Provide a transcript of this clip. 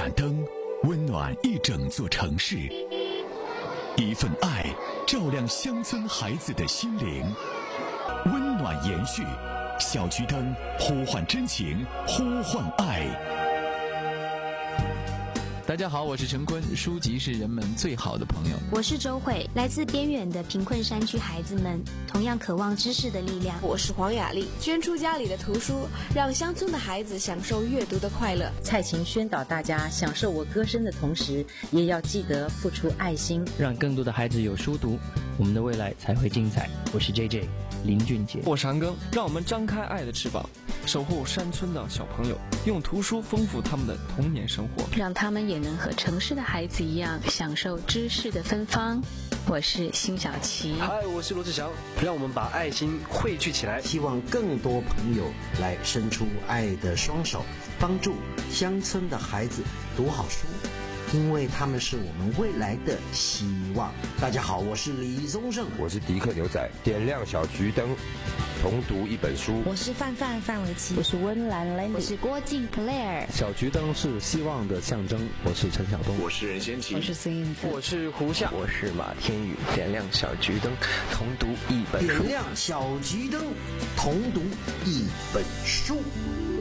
盏灯，温暖一整座城市；一份爱，照亮乡村孩子的心灵。温暖延续，小桔灯呼唤真情，呼唤爱。 大家好，我是陈坤。书籍是人们最好的朋友。 我是周慧，来自边远的贫困山区孩子们同样渴望知识的力量。 我是黄雅丽，捐出家里的图书，让乡村的孩子享受阅读的快乐。 蔡琴宣导大家享受我歌声的同时，也要记得付出爱心， 让更多的孩子有书读，我们的未来才会精彩。我是 JJ 林俊杰， 我是韩庚，让我们张开爱的翅膀，守护山村的小朋友，用图书丰富他们的童年生活， 让他们也能和城市的孩子一样享受知识的芬芳。我是辛晓琪。 嗨，我是罗志祥，让我们把爱心汇聚起来， 希望更多朋友来伸出爱的双手，帮助乡村的孩子读好书，因为他们是我们未来的希望。大家好，我是李宗盛， 我是迪克牛仔，点亮小桔灯，同读一本书。 我是范玮琪， 我是温岚 Landy， 我是郭靖 Claire。 小桔灯是希望的象征，我是陈晓东， 我是任贤齐， 我是孙燕姿， 我是胡夏， 我是马天宇。点亮小桔灯，同读一本书。 点亮小桔灯，同读一本书。